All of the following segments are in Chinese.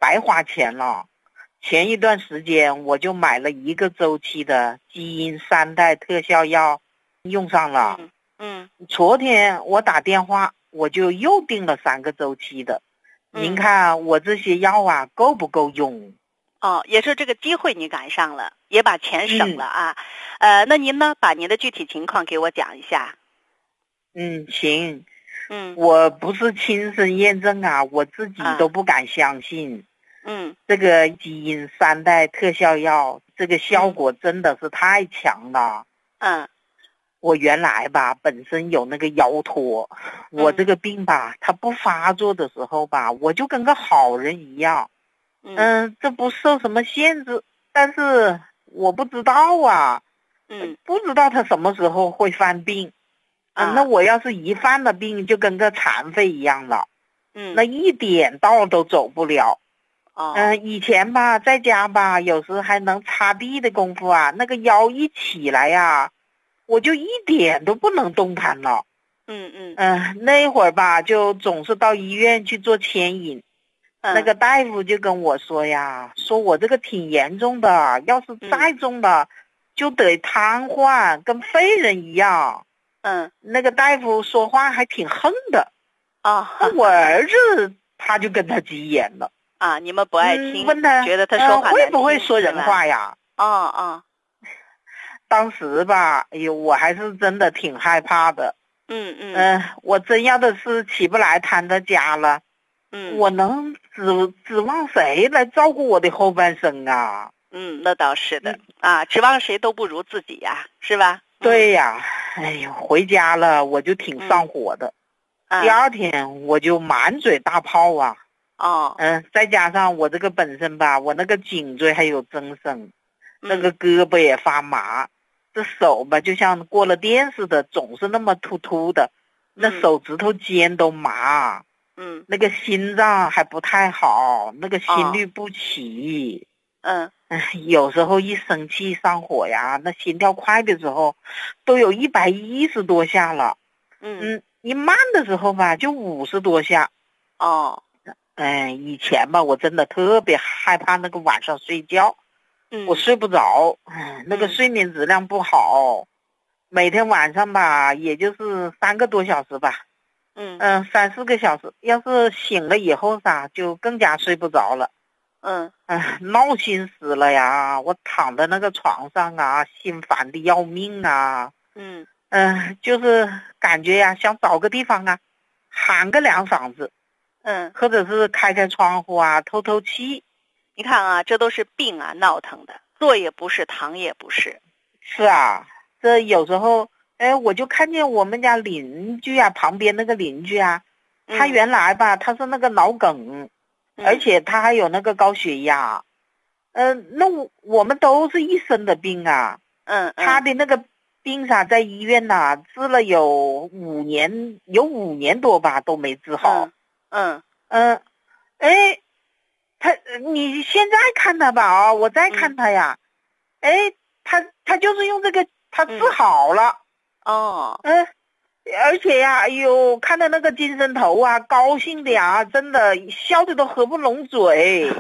白花钱了。前一段时间我就买了1个周期的基因3代特效药，用上了。昨天我打电话，我就又订了3个周期的。您看我这些药啊，够不够用？ 也是这个机会你赶上了，也把钱省了啊。那您呢，把您的具体情况给我讲一下。 行。我不是亲身验证啊，我自己都不敢相信。这个基因3代特效药，这个效果真的是太强了。我原来吧，本身有那个腰托，我这个病吧，它不发作的时候吧，我就跟个好人一样。这不受什么限制，但是我不知道啊。不知道他什么时候会犯病。那我要是一犯了病，就跟个残废一样了。那一点道都走不了。以前吧，在家吧，有时还能擦地的功夫啊，那个腰一起来呀，我就一点都不能动弹了。那会儿吧，就总是到医院去做牵引。那个大夫就跟我说呀，说我这个挺严重的，要是再重了，就得瘫痪，跟废人一样。那个大夫说话还挺横的。那我儿子他就跟他急眼了。 你们不爱听， 问他觉得他说话难听， 会不会说人话呀？当时吧，哎呦，我还是真的挺害怕的。我真要的是起不来摊在家了。我能指望谁来照顾我的后半生啊？ 那倒是的。指望谁都不如自己呀，是吧？ 对呀。哎呦，回家了我就挺上火的。第二天我就满嘴大泡啊。再加上我这个本身吧，我那个颈椎还有增生，那个胳膊也发麻，这手吧就像过了电似的，总是那么突突的，那手指头尖都麻。那个心脏还不太好，那个心律不齐。有时候一生气上火呀，那心跳快的时候都有110多下了。一慢的时候吧就50多下。以前吧我真的特别害怕那个晚上睡觉。我睡不着。那个睡眠质量不好，每天晚上吧也就是3个多小时吧。3、4个小时，要是醒了以后啥就更加睡不着了。闹心死了呀，我躺在那个床上啊，心烦的要命啊。就是感觉呀想找个地方啊喊个2嗓子。或者是开窗户啊透透气。 你看啊，这都是病啊，闹腾的，坐也不是，躺也不是。 是啊，这有时候我就看见我们家邻居啊，旁边那个邻居啊，他原来吧他是那个脑梗，而且他还有那个高血压。那我们都是一身的病啊。他的那个病啥在医院呐治了有5年多吧都没治好。你现在看他吧我再看他呀。他就是用这个他治好了。而且呀，哎呦，看到那个精神头啊，高兴的呀，真的笑的都合不拢嘴。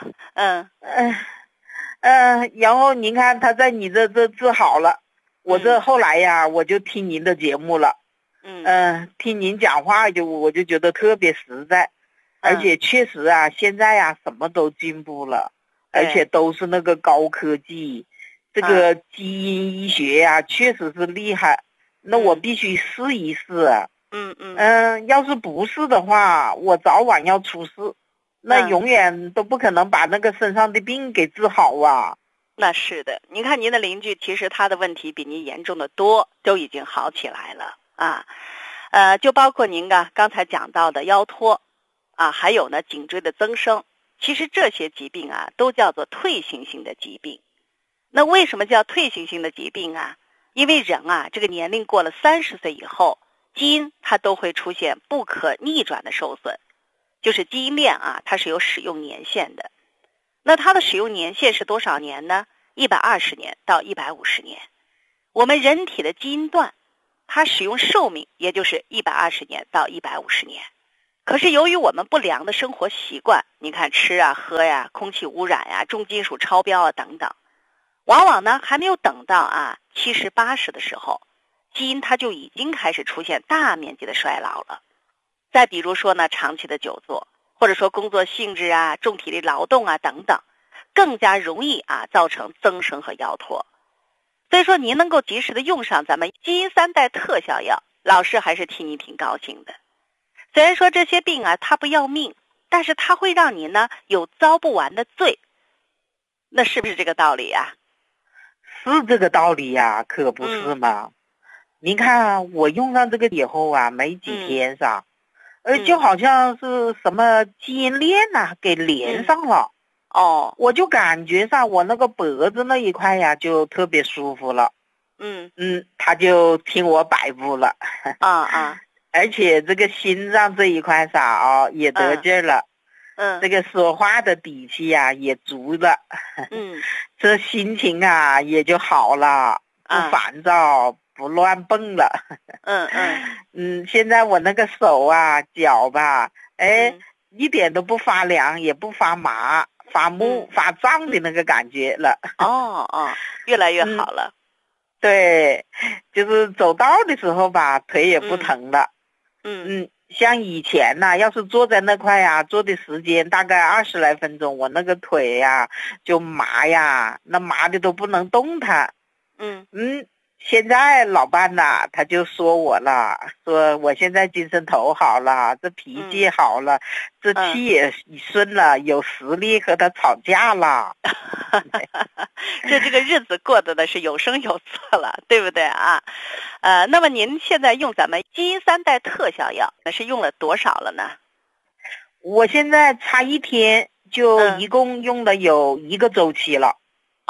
然后您看他在你这治好了，我这后来呀，我就听您的节目了。听您讲话我就觉得特别实在。而且确实啊，现在呀什么都进步了，而且都是那个高科技。这个基因医学呀确实是厉害，那我必须试一试。要是不是的话，我早晚要出事，那永远都不可能把那个身上的病给治好啊。 那是的，您看您的邻居，其实他的问题比您严重的多，都已经好起来了啊。就包括您刚才讲到的腰托还有呢颈椎的增生，其实这些疾病啊都叫做退行性的疾病。那为什么叫退行性的疾病啊？因为人啊这个年龄过了30岁以后，基因它都会出现不可逆转的受损，就是基因链啊它是有使用年限的。那它的使用年限是多少年呢？120年到150年。我们人体的基因段它使用寿命也就是120年到150年。 可是由于我们不良的生活习惯，你看吃啊喝呀、空气污染呀、重金属超标啊等等，往往呢还没有等到70、80的时候，基因它就已经开始出现大面积的衰老了。再比如说呢，长期的久坐，或者说工作性质啊、重体力劳动啊等等，更加容易造成增生和腰脱。所以说您能够及时的用上咱们基因3代特效药，老师还是替你挺高兴的。虽然说这些病它不要命，但是它会让你呢有遭不完的罪，那是不是这个道理啊？ 是这个道理呀，可不是嘛。您看我用上这个以后没几天就好像是什么基因链给连上了。我就感觉我那个脖子那一块就特别舒服了。他就听我摆布了。而且这个心脏这一块也得劲儿了。这个说话的底气也足了。这心情也就好了，不烦躁，不乱蹦了。现在我那个手脚吧，一点都不发凉，也不发麻，发木发胀的那个感觉了。 越来越好了。 对，就是走道的时候吧，腿也不疼了。像以前要是坐在那块坐的时间大概20来分钟，我那个腿就麻那麻的都不能动弹。现在老伴他就说我了，说我现在精神头好了，这脾气好了，这气也顺了，有实力和他吵架了。 这个日子过得的是有声有色了，对不对啊？那么您现在用咱们基因3代特效药，那是用了多少了呢？ 我现在差1天就一共用了有1个周期了。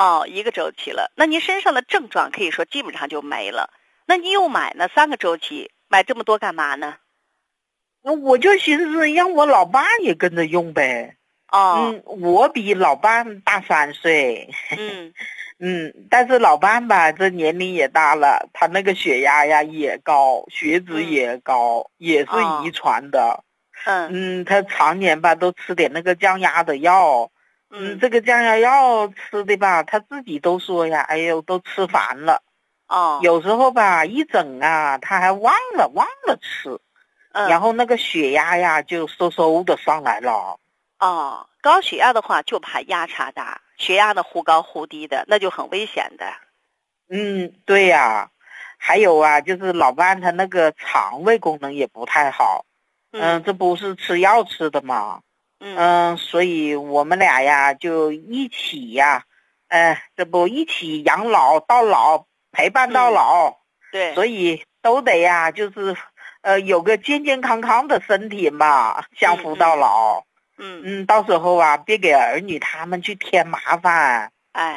1个周期了，那您身上的症状可以说基本上就没了。那你又买呢3个周期，买这么多干嘛呢？ 我就寻思让我老伴也跟着用呗。我比老伴大3岁。但是老伴吧，这年龄也大了，他那个血压也高，血脂也高，也是遗传的。他常年吧都吃点那个降压的药。这个降压药吃的吧，他自己都说哎呦，都吃烦了。有时候吧一整他还忘了吃。然后那个血压就嗖的上来了。 高血压的话就怕压差大，血压呢忽高忽低的，那就很危险的。 对呀。还有就是老伴他那个肠胃功能也不太好。这不是吃药吃的吗？所以我们俩就一起这不一起养老到老，陪伴到老。 对， 所以都得就是有个健健康康的身体嘛，相扶到老。到时候别给儿女他们去添麻烦。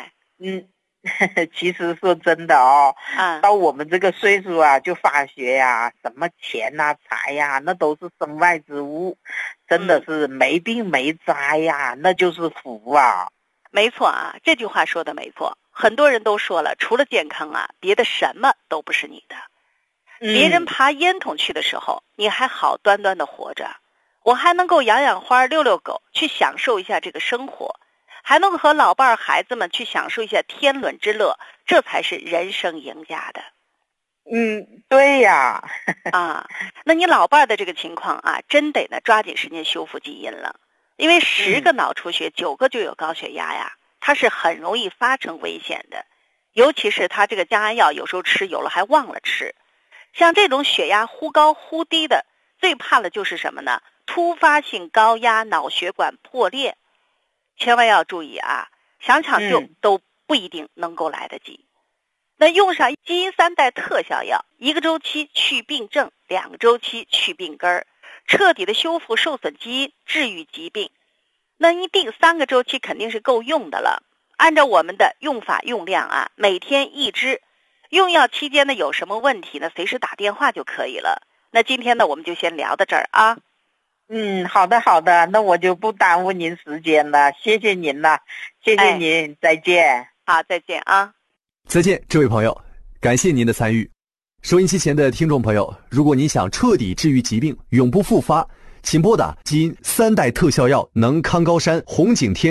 其实说真的到我们这个岁数就发觉什么钱财那都是身外之物，真的是没病没灾那就是福没错这句话说的没错。很多人都说了，除了健康别的什么都不是你的。别人爬烟囱去的时候，你还好端端的活着，我还能够养养花遛遛狗，去享受一下这个生活，还能够和老伴孩子们去享受一下天伦之乐，这才是人生赢家的。 对呀。 那你老伴的这个情况真得呢抓紧时间修复基因了。因为10个脑出血9个就有高血压它是很容易发生危险的。尤其是他这个降压药有时候吃有了还忘了吃。像这种血压忽高忽低的，最怕的就是什么呢？突发性高压脑血管破裂。千万要注意想抢救都不一定能够来得及。那用上基因3代特效药，1个周期去病症，2个周期去病根儿，彻底的修复受损基因，治愈疾病。那一定3个周期肯定是够用的了。按照我们的用法用量每天1支。用药期间呢有什么问题呢？随时打电话就可以了。那今天呢我们就先聊到这儿好的，那我就不耽误您时间了，谢谢您了，谢谢您，再见。 好，再见再见，这位朋友，感谢您的参与。收音机前的听众朋友，如果您想彻底治愈疾病，永不复发， 请拨打基因3代特效药能康高山、红景天。